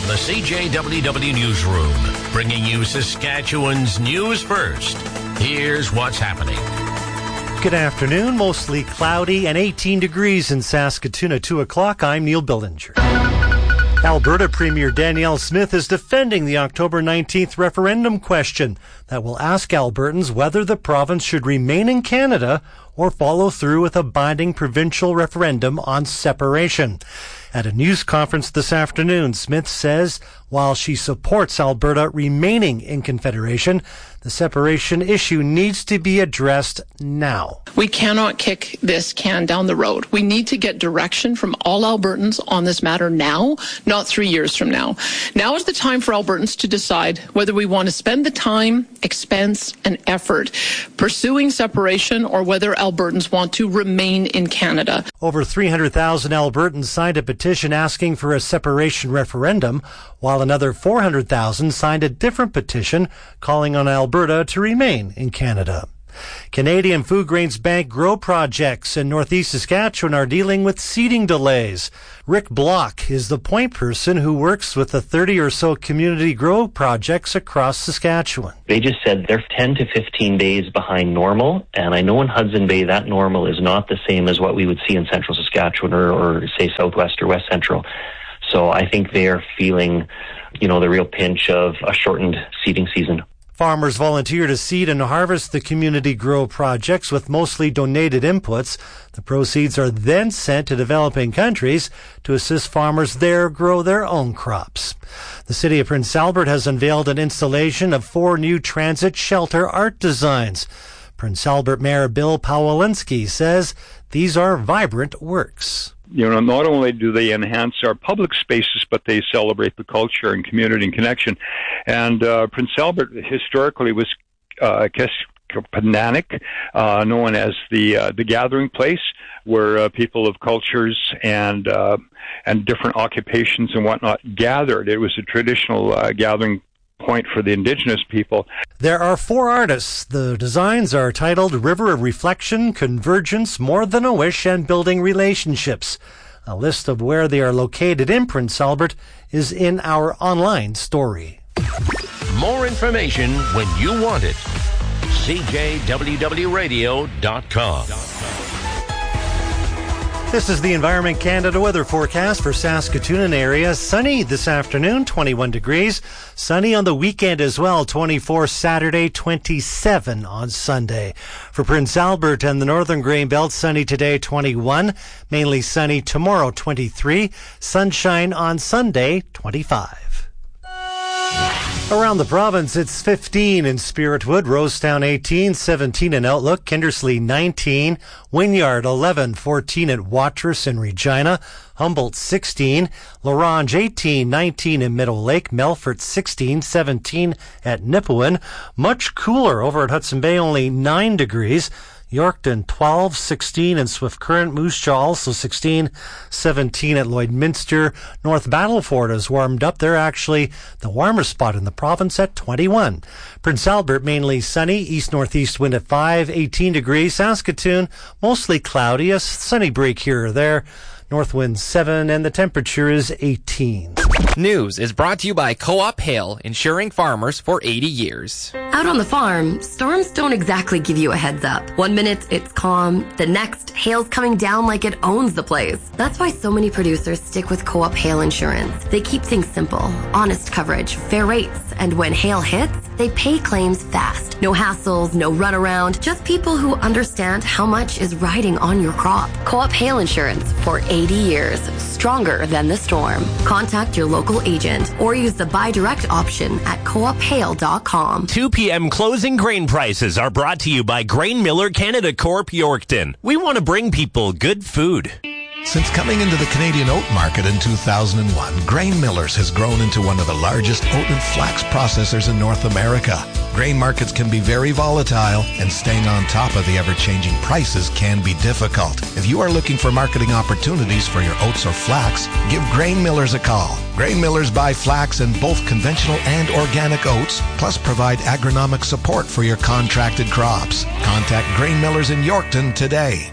From the CJWW Newsroom, bringing you Saskatchewan's news first. Here's what's happening. Good afternoon. Mostly cloudy and 18 degrees in Saskatoon at 2 o'clock. I'm Neil Billinger. Alberta Premier Danielle Smith is defending the October 19th referendum question that will ask Albertans whether the province should remain in Canada or follow through with a binding provincial referendum on separation. At a news conference this afternoon, Smith says while she supports Alberta remaining in Confederation, the separation issue needs to be addressed now. We cannot kick this can down the road. We need to get direction from all Albertans on this matter now, not 3 years from now. Now is the time for Albertans to decide whether we want to spend the time, expense, and effort pursuing separation or whether Albertans want to remain in Canada. Over 300,000 Albertans signed a petition asking for a separation referendum, while another 400,000 signed a different petition calling on Alberta to remain in Canada. Canadian Food Grains Bank grow projects in northeast Saskatchewan are dealing with seeding delays. Rick Block is the point person who works with the 30 or so community grow projects across Saskatchewan. They just said they're 10 to 15 days behind normal, and I know in Hudson Bay that normal is not the same as what we would see in central Saskatchewan or say southwest or west central. So I think they're feeling, the real pinch of a shortened seeding season. Farmers volunteer to seed and harvest the community grow projects with mostly donated inputs. The proceeds are then sent to developing countries to assist farmers there grow their own crops. The City of Prince Albert has unveiled an installation of 4 new transit shelter art designs. Prince Albert Mayor Bill Pawlinski says these are vibrant works. Not only do they enhance our public spaces, but they celebrate the culture and community and connection. And Prince Albert historically was Keshkapananik, known as the gathering place, where people of cultures and different occupations and whatnot gathered. It was a traditional gathering point for the Indigenous people. There are 4 artists. The designs are titled River of Reflection, Convergence, More Than a Wish, and Building Relationships. A list of where they are located in Prince Albert is in our online story. More information when you want it. CJWWRadio.com. This is the Environment Canada weather forecast for Saskatoon and area. Sunny this afternoon, 21 degrees. Sunny on the weekend as well, 24 Saturday, 27 on Sunday. For Prince Albert and the Northern Grain Belt, sunny today, 21. Mainly sunny tomorrow, 23. Sunshine on Sunday, 25. Around the province, it's 15 in Spiritwood, Rosetown 18, 17 in Outlook, Kindersley 19, Wynyard 11, 14 at Watrous and Regina, Humboldt 16, La Ronge 18, 19 in Meadow Lake, Melfort 16, 17 at Nipawin. Much cooler over at Hudson Bay, only 9 degrees. Yorkton 12, 16 in Swift Current, Moose Jaw also 16, 17 at Lloydminster. North Battleford has warmed up. They're actually the warmest spot in the province at 21. Prince Albert mainly sunny, east-northeast wind at 5, 18 degrees. Saskatoon mostly cloudy, a sunny break here or there. North wind 7 and the temperature is 18. News is brought to you by Co-op Hail, insuring farmers for 80 years. Out on the farm, storms don't exactly give you a heads up. 1 minute, it's calm. The next, hail's coming down like it owns the place. That's why so many producers stick with Co-op Hail Insurance. They keep things simple, honest coverage, fair rates, and when hail hits, they pay claims fast. No hassles, no runaround, just people who understand how much is riding on your crop. Co-op Hail Insurance for 80 years, stronger than the storm. Contact your local agent or use the buy direct option at coophail.com. 2 p.m. closing grain prices are brought to you by Grain Miller Canada Corp. Yorkton. We want to bring people good food. Since coming into the Canadian oat market in 2001, Grain Millers has grown into one of the largest oat and flax processors in North America. Grain markets can be very volatile, and staying on top of the ever-changing prices can be difficult. If you are looking for marketing opportunities for your oats or flax, give Grain Millers a call. Grain Millers buy flax in both conventional and organic oats, plus provide agronomic support for your contracted crops. Contact Grain Millers in Yorkton today.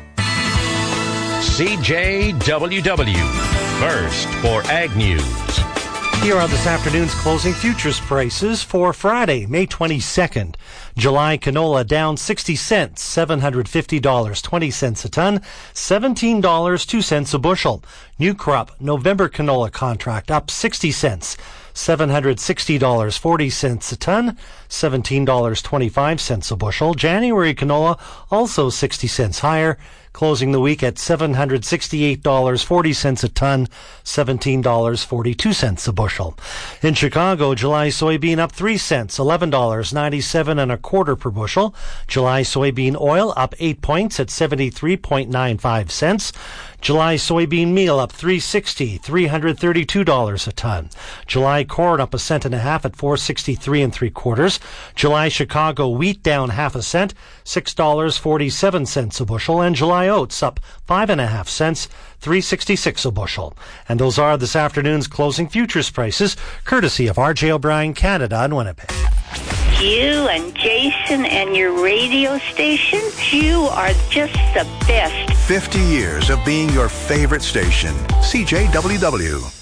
CJWW, first for Ag News. Here are this afternoon's closing futures prices for Friday, May 22nd. July canola down 60 cents, $750.20 a ton, $17.02 a bushel. New crop November canola contract up 60 cents, $760.40 a ton, $17.25 a bushel. January canola also 60 cents higher, closing the week at $768.40 a ton, $17.42 a bushel. In Chicago, July soybean up 3 cents, $11.97 per bushel. July soybean oil up 8 points at 73.95 cents. July soybean meal up $3.60, $332 a ton. July corn up 1.5 cents at $4.63 3/4. July Chicago wheat down 0.5 cent, $6.47 a bushel, and July oats up 5.5 cents, $3.66 a bushel. And those are this afternoon's closing futures prices, courtesy of R.J. O'Brien Canada in Winnipeg. You and Jason and your radio station, you are just the best. 50 years of being your favorite station. CJWW.